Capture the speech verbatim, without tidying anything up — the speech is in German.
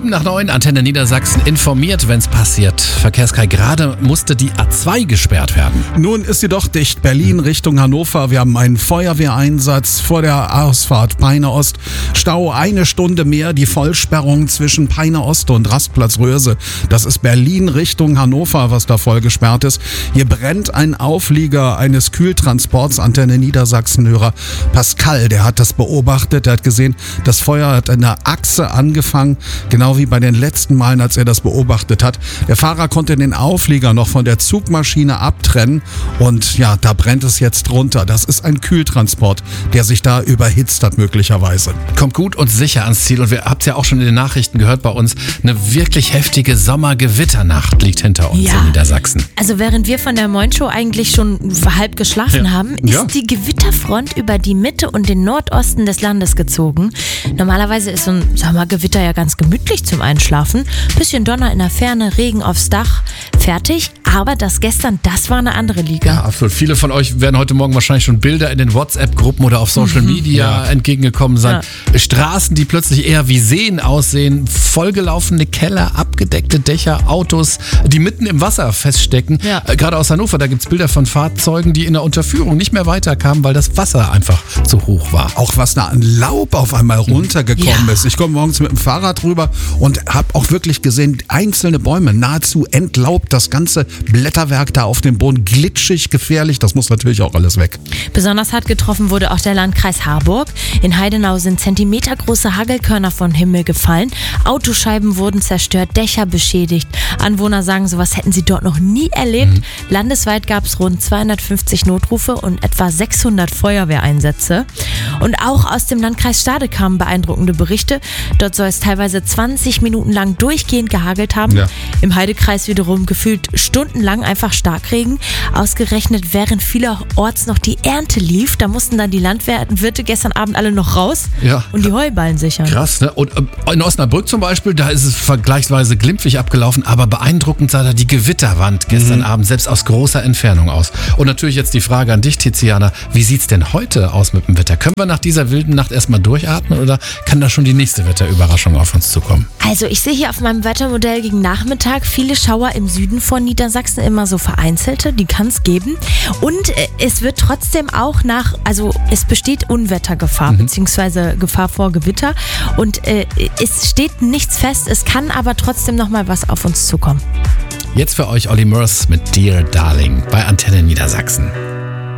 Sieben nach neun, Antenne Niedersachsen informiert, wenn es passiert. Verkehrskai, gerade musste die A zwei gesperrt werden. Nun ist sie doch dicht. Berlin Richtung Hannover. Wir haben einen Feuerwehreinsatz vor der Ausfahrt Peine Ost. Stau eine Stunde mehr. Die Vollsperrung zwischen Peine Ost und Rastplatz Röse. Das ist Berlin Richtung Hannover, was da voll gesperrt ist. Hier brennt ein Auflieger eines Kühltransports. Antenne Niedersachsen-Hörer Pascal, der hat das beobachtet. Der hat gesehen, das Feuer hat in der Achse angefangen. Genau wie bei den letzten Malen, als er das beobachtet hat. Der Fahrer konnte den Auflieger noch von der Zugmaschine abtrennen und ja, da brennt es jetzt runter. Das ist ein Kühltransport, der sich da überhitzt hat möglicherweise. Kommt gut und sicher ans Ziel und wir habt ja auch schon in den Nachrichten gehört bei uns, eine wirklich heftige Sommergewitternacht liegt hinter uns ja. in Niedersachsen. Also während wir von der Moin-Show eigentlich schon halb geschlafen Ja. haben, ist Ja. die Gewitterfront über die Mitte und den Nordosten des Landes gezogen. Normalerweise ist so ein Sommergewitter ja ganz gemütlich zum Einschlafen. Bisschen Donner in der Ferne, Regen aufs Dach, fertig. Aber das gestern, das war eine andere Liga. Ja, absolut. Viele von euch werden heute Morgen wahrscheinlich schon Bilder in den WhatsApp-Gruppen oder auf Social Media Ja. entgegengekommen sein. Straßen, die plötzlich eher wie Seen aussehen, vollgelaufene Keller, abgedeckte Dächer, Autos, die mitten im Wasser feststecken. Ja. Äh, Gerade aus Hannover, da gibt es Bilder von Fahrzeugen, die in der Unterführung nicht mehr weiterkamen, weil das Wasser einfach zu hoch war. Auch was da an Laub auf einmal runtergekommen Ja. ist. Ich komme morgens mit dem Fahrrad rüber und habe auch wirklich gesehen, einzelne Bäume nahezu entlaubt, das ganze Blätterwerk da auf dem Boden, glitschig, gefährlich, das muss natürlich auch alles weg. Besonders hart getroffen wurde auch der Landkreis Harburg. In Heidenau sind zentimetergroße Hagelkörner vom Himmel gefallen. Autoscheiben wurden zerstört, Dächer beschädigt. Anwohner sagen, sowas hätten sie dort noch nie erlebt. Mhm. Landesweit gab es rund zweihundertfünfzig Notrufe und etwa sechshundert Feuerwehreinsätze. Und auch aus dem Landkreis Stade kamen beeindruckende Berichte. Dort soll es teilweise zwanzig Minuten lang durchgehend gehagelt haben. Ja. Im Heidekreis wiederum gefühlt stundenlang einfach Starkregen. Ausgerechnet während vielerorts noch die Ernte lief, da mussten dann die Landwirte gestern Abend alle noch raus Ja. und die Heuballen sichern. Krass, ne? Und äh, in Osnabrück zum Beispiel, da ist es vergleichsweise glimpflich abgelaufen, aber beeindruckend sah da die Gewitterwand gestern Abend selbst aus großer Entfernung aus. Und natürlich jetzt die Frage an dich, Tiziana, wie sieht's denn heute aus mit dem Wetter? Können wir nach dieser wilden Nacht erstmal durchatmen oder kann da schon die nächste Wetterüberraschung auf uns zukommen? Also ich sehe hier auf meinem Wettermodell gegen Nachmittag viele Schauer im Süden von Niedersachsen, immer so vereinzelte, die kann es geben. Und äh, es wird trotzdem auch nach, also es besteht Unwettergefahr, Mhm. beziehungsweise Gefahr vor Gewitter. Und äh, es steht nichts fest, es kann aber trotzdem nochmal was auf uns zukommen. Jetzt für euch Olly Murs mit Dear Darling bei Antenne Niedersachsen.